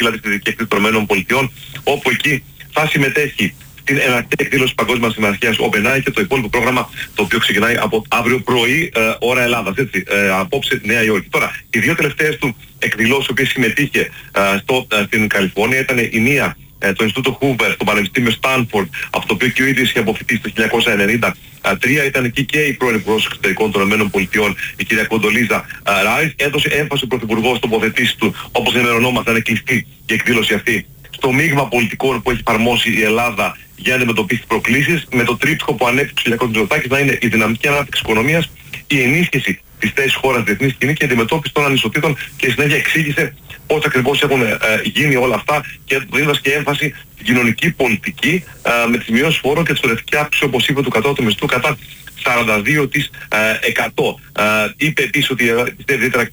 δηλαδή στη Δυτική Εκκλησία των ΗΠΑ, όπου εκεί θα συμμετέχει στην ενακτή εκδήλωση Παγκόσμιας Συμμαχίας OpenAI και το υπόλοιπο πρόγραμμα, το οποίο ξεκινάει από αύριο πρωί ώρα Ελλάδας, έτσι, απόψε Νέα Υόρκη. Τώρα, οι δύο τελευταίες του εκδηλώσεις, οι οποίες συμμετείχε στην Καλιφόρνια, ήταν η μία το Ινστιτούτο Hoover στο Πανεπιστήμιο Στάνφορντ, από το οποίο και ο ίδιος είχε αποφοιτήσει το 1993. Ήταν εκεί και η πρώην Υπουργός Εξωτερικών των ΗΠΑ, η κυρία Κοντολίζα Ράις. Έδωσε έμφαση ο Πρωθυπουργός στο τοποθετήσεις του, όπως ενημερωνόμαστε, είναι κλειστή η εκδήλωση αυτή, στο μείγμα πολιτικών που έχει εφαρμόσει η Ελλάδα για να αντιμετωπίσει προκλήσεις, με το τρίπτυχο που ανέπτυξε ο κ. Μητσοτάκης να είναι η δυναμική ανάπτυξη οικονομίας, η ενίσχυση της θέσης χώρας στη διεθνή σκηνή και η αντιμετώπιση των ανισοτήτων, και συνέχεια εξήγησε πώς ακριβώς έχουν γίνει όλα αυτά, και δίνοντας και έμφαση στην κοινωνική πολιτική με τις μειώσεις φόρων και τη στορευτική αύξηση, όπως είπε, του κατώτατου μισθού κατά 42%. Είπε επίσης ότι πιστεύει ιδιαίτερα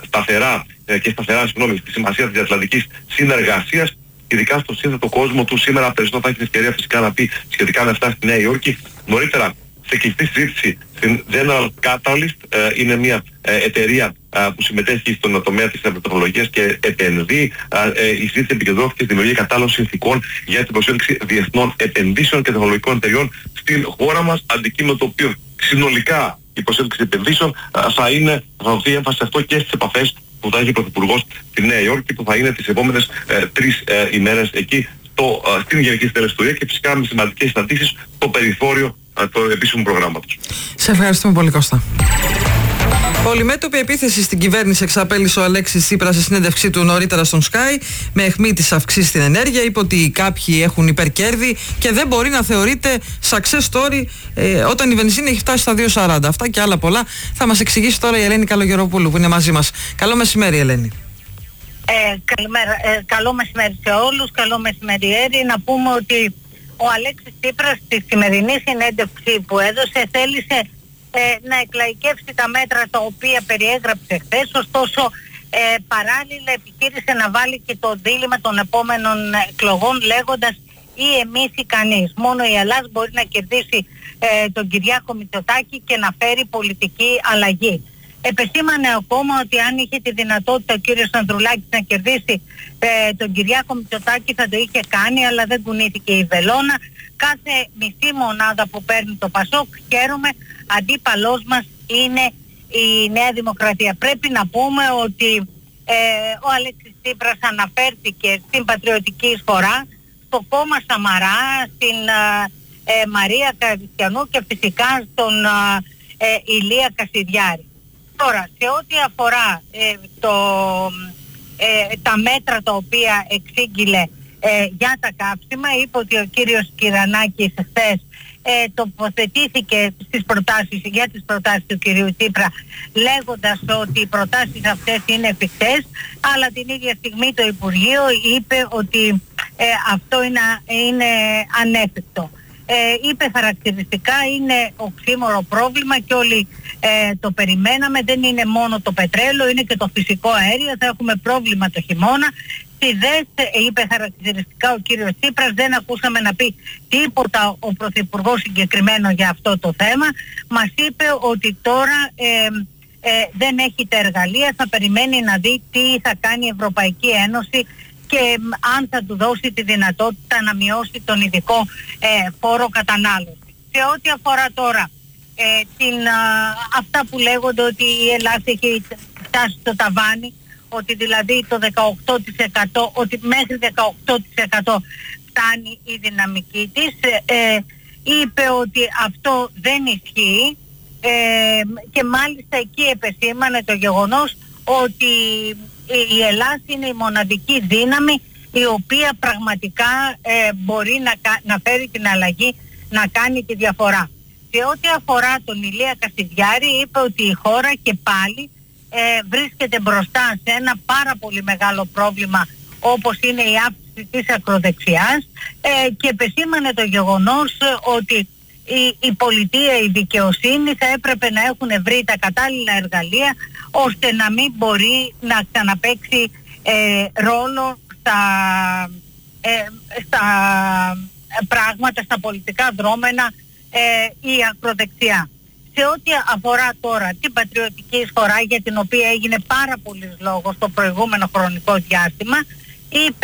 σταθερά στη σημασία της διατλαντικής συνεργασίας, ειδικά στο σύνθετο κόσμο του. Σήμερα περισσότερο θα έχει την ευκαιρία φυσικά να πει σχετικά με αυτά στη Νέα Υόρκη. Νωρίτερα, σε κλειστή συζήτηση στην General Catalyst, είναι μια εταιρεία που συμμετέχει στον τομέα της τεχνολογίας και επενδύει. Η συζήτηση επικεντρώθηκε στη δημιουργία κατάλληλων συνθηκών για την προσέλκυση διεθνών επενδύσεων και τεχνολογικών εταιριών στην χώρα μας, αντικείμενο το οποίο συνολικά η προσέλκυση επενδύσεων θα δοθεί έμφαση σε αυτό και στις επαφές που θα έχει ο Πρωθυπουργός στη Νέα Υόρκη, που θα είναι τις επόμενες 3 ημέρες εκεί στην Γενική Συνέλευση του ΙΕ, και φυσικά με σημαντικές συναντήσεις στο περιθώριο του επίσημου προγράμματος. Σε ευχαριστούμε πολύ, Κώστα. Πολυμέτωπη επίθεση στην κυβέρνηση εξαπέλυσε ο Αλέξης Τσίπρας σε συνέντευξή του νωρίτερα στον Sky, με αιχμή της αυξής στην ενέργεια. Είπε ότι κάποιοι έχουν υπερκέρδη και δεν μπορεί να θεωρείται success story όταν η βενζίνη έχει φτάσει στα 2,40. Αυτά και άλλα πολλά θα μας εξηγήσει τώρα η Ελένη Καλογεροπούλου, που είναι μαζί μας. Καλό μεσημέρι, Ελένη. Καλημέρα. Καλό μεσημέρι σε όλους. Καλό μεσημεριέρι. Να πούμε ότι ο Αλέξης Τσίπρας στη σημερινή συνέντευξη που έδωσε θέλησε να εκλαϊκεύσει τα μέτρα τα οποία περιέγραψε χθες, ωστόσο παράλληλα επιχείρησε να βάλει και το δίλημμα των επόμενων εκλογών, λέγοντας ή εμείς ή κανείς. Μόνο η Ελλάδα μπορεί να κερδίσει τον Κυριάκο Μητσοτάκη και να φέρει πολιτική αλλαγή. Επεσήμανε ακόμα ότι αν είχε τη δυνατότητα ο κύριος Ανδρουλάκης να κερδίσει τον Κυριάκο Μητσοτάκη θα το είχε κάνει, αλλά δεν κουνήθηκε η βελόνα. Κάθε μισή μονάδα που παίρνει το Πασόκ, χαίρομαι, αντίπαλός μας είναι η Νέα Δημοκρατία. Πρέπει να πούμε ότι ο Αλέξης Τσίπρας αναφέρθηκε στην πατριωτική εισφορά, στο κόμμα Σαμαρά, στην Μαρία Καριστιανού και φυσικά στον Ηλία Κασιδιάρη. Τώρα, σε ό,τι αφορά τα μέτρα τα οποία εξήγηλε για τα καύσιμα, είπε ότι ο κύριος Κυρανάκης χθες τοποθετήθηκε για τις προτάσεις του κυρίου Τσίπρα, λέγοντας ότι οι προτάσεις αυτές είναι εφικτές, αλλά την ίδια στιγμή το Υπουργείο είπε ότι αυτό είναι ανέφικτο. Είπε χαρακτηριστικά, είναι οξύμορο πρόβλημα και όλοι το περιμέναμε, δεν είναι μόνο το πετρέλαιο, είναι και το φυσικό αέριο, θα έχουμε πρόβλημα το χειμώνα. Στη ΔΕΣ, είπε χαρακτηριστικά ο κύριος Τσίπρας, δεν ακούσαμε να πει τίποτα ο Πρωθυπουργός συγκεκριμένο για αυτό το θέμα. Μας είπε ότι τώρα δεν έχει τα εργαλεία, θα περιμένει να δει τι θα κάνει η Ευρωπαϊκή Ένωση και αν θα του δώσει τη δυνατότητα να μειώσει τον ειδικό φόρο κατανάλωση. Σε ό,τι αφορά τώρα αυτά που λέγονται ότι η Ελλάδα έχει φτάσει στο ταβάνι, ότι δηλαδή το 18%, ότι μέχρι 18% φτάνει η δυναμική της, είπε ότι αυτό δεν ισχύει και μάλιστα εκεί επεσήμανε το γεγονός ότι η Ελλάδα είναι η μοναδική δύναμη η οποία πραγματικά μπορεί να φέρει την αλλαγή, να κάνει τη διαφορά. Σε ό,τι αφορά τον Ηλία Κασιδιάρη, είπε ότι η χώρα και πάλι βρίσκεται μπροστά σε ένα πάρα πολύ μεγάλο πρόβλημα, όπως είναι η αύξηση της ακροδεξιάς, και επεσήμανε το γεγονός ότι η πολιτεία, η δικαιοσύνη θα έπρεπε να έχουν βρει τα κατάλληλα εργαλεία ώστε να μην μπορεί να ξαναπαίξει ρόλο στα πράγματα, στα πολιτικά δρόμενα η ακροδεξιά. Σε ό,τι αφορά τώρα την πατριωτική εισφορά, για την οποία έγινε πάρα πολλής λόγος στο προηγούμενο χρονικό διάστημα, είπε